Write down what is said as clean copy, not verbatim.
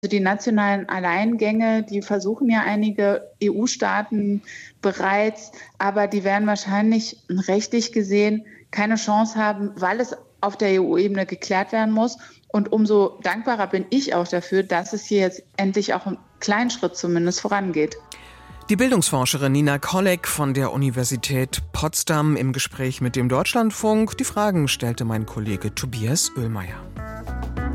Die nationalen Alleingänge, die versuchen ja einige EU-Staaten bereits, aber die werden wahrscheinlich rechtlich gesehen keine Chance haben, weil es auf der EU-Ebene geklärt werden muss. Und umso dankbarer bin ich auch dafür, dass es hier jetzt endlich auch einen kleinen Schritt zumindest vorangeht. Die Bildungsforscherin Nina Kolleg von der Universität Potsdam im Gespräch mit dem Deutschlandfunk. Die Fragen stellte mein Kollege Tobias Oehlmeier.